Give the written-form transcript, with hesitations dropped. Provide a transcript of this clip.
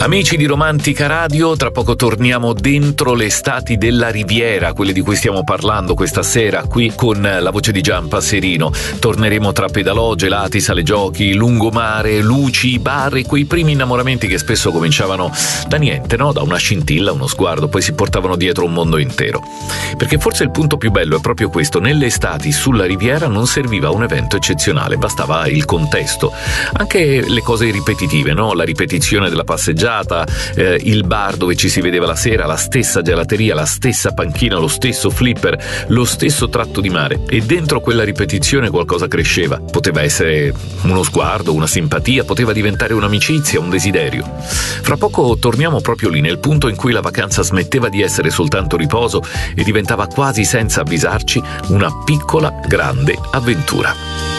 Amici di Romantica Radio, tra poco torniamo dentro le estati della Riviera, quelle di cui stiamo parlando questa sera qui con la voce di Gian Passerino. Torneremo tra pedalò, gelati, sale giochi, lungomare, luci, bar e quei primi innamoramenti che spesso cominciavano da niente, no? Da una scintilla, uno sguardo, poi si portavano dietro un mondo intero. Perché forse il punto più bello è proprio questo: nelle estati sulla Riviera non serviva un evento eccezionale, bastava il contesto. Anche le cose ripetitive, no? La ripetizione della passeggiata, il bar dove ci si vedeva la sera, la stessa gelateria, la stessa panchina, lo stesso flipper, lo stesso tratto di mare, e dentro quella ripetizione qualcosa cresceva. Poteva essere uno sguardo, una simpatia, poteva diventare un'amicizia, un desiderio. Fra poco torniamo proprio lì, nel punto in cui la vacanza smetteva di essere soltanto riposo e diventava quasi senza avvisarci una piccola grande avventura.